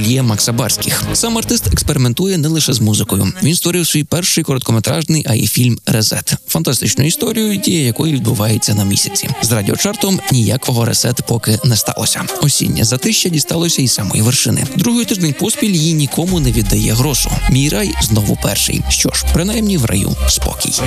ательє Макса Барських. Сам артист експериментує не лише з музикою. Він створив свій перший короткометражний, а й фільм «Резет». Фантастичну історію, дія якої відбувається на місяці. З радіочартом ніякого ресет поки не сталося. Осіннє затища дісталося і самої вершини. Другий тиждень поспіль її нікому не віддає грошу. Мій рай знову перший. Що ж, принаймні в раю спокій.